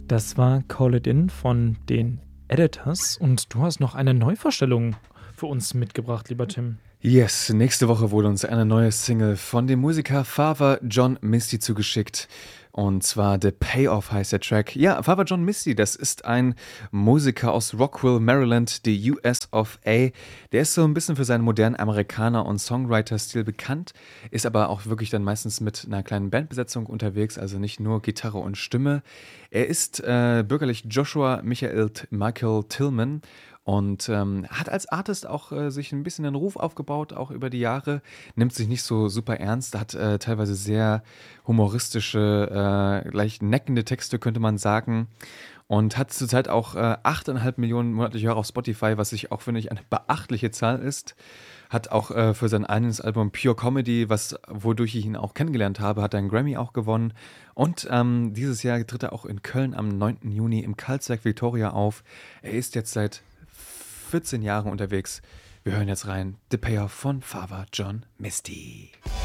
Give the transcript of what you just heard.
Das war Call It In von den Editors und du hast noch eine Neuvorstellung für uns mitgebracht, lieber Tim. Yes, nächste Woche wurde uns eine neue Single von dem Musiker Father John Misty zugeschickt. Und zwar The Payoff heißt der Track. Ja, Father John Misty, das ist ein Musiker aus Rockville, Maryland, die US of A. Der ist so ein bisschen für seinen modernen Amerikaner- und Songwriter-Stil bekannt, ist aber auch wirklich dann meistens mit einer kleinen Bandbesetzung unterwegs, also nicht nur Gitarre und Stimme. Er ist bürgerlich Joshua Michael Tillman und hat als Artist auch sich ein bisschen einen Ruf aufgebaut, auch über die Jahre. Nimmt sich nicht so super ernst, hat teilweise sehr humoristische, leicht neckende Texte, könnte man sagen. Und hat zurzeit auch 8,5 Millionen monatliche Hörer auf Spotify, was ich auch, finde ich, eine beachtliche Zahl ist. Hat auch für sein eigenes Album Pure Comedy, wodurch ich ihn auch kennengelernt habe, hat er einen Grammy auch gewonnen. Und dieses Jahr tritt er auch in Köln am 9. Juni im Karlsberg Victoria auf. Er ist jetzt seit 14 Jahren unterwegs. Wir hören jetzt rein. The Payoff von Father John Misty.